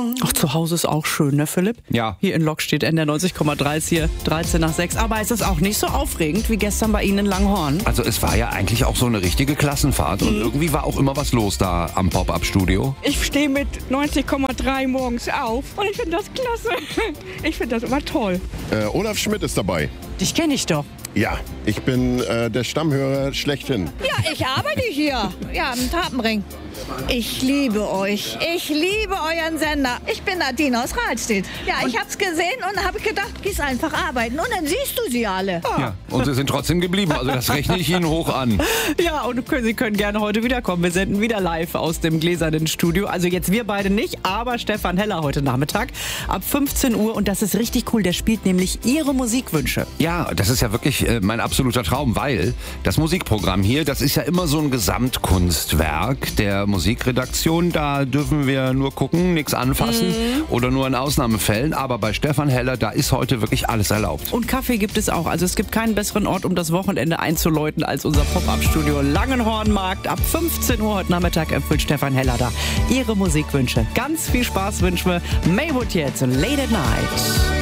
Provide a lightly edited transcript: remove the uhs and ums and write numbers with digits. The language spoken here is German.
Ach, zu Hause ist auch schön, ne, Philipp? Ja. Hier in Lok steht NDR 90,3 ist hier 13:06. Aber ist es auch nicht so aufregend wie gestern bei Ihnen in Langhorn? Also es war ja eigentlich auch so eine richtige Klassenfahrt und irgendwie war auch immer was los da am Pop-Up-Studio. Ich stehe mit 90,3 morgens auf und ich finde das klasse. Ich finde das immer toll. Olaf Schmidt ist dabei. Dich kenne ich doch. Ja, ich bin der Stammhörer schlechthin. Ja, ich arbeite hier. Ja, im Tapenring. Ich liebe euch. Ich liebe euren Sender. Ich bin Nadine aus Rahlstedt. Ja, ich hab's gesehen und habe gedacht, gehst einfach arbeiten. Und dann siehst du sie alle. Ja, und sie sind trotzdem geblieben, also das rechne ich Ihnen hoch an. Ja, und Sie können gerne heute wiederkommen. Wir senden wieder live aus dem gläsernen Studio. Also jetzt wir beide nicht, aber Stefan Heller heute Nachmittag ab 15 Uhr. Und das ist richtig cool. Der spielt nämlich Ihre Musikwünsche. Ja, das ist ja wirklich mein absoluter Traum, weil das Musikprogramm hier, das ist ja immer so ein Gesamtkunstwerk der Musikredaktion. Da dürfen wir nur gucken, nichts anfassen oder nur in Ausnahmefällen. Aber bei Stefan Heller, da ist heute wirklich alles erlaubt. Und Kaffee gibt es auch. Also es gibt keinen besseren Ort, um das Wochenende einzuläuten, als unser Pop-Up-Studio Langenhornmarkt. Ab 15 Uhr heute Nachmittag erfüllt Stefan Heller da Ihre Musikwünsche. Ganz viel Spaß wünschen wir. Maywood jetzt und Late at Night.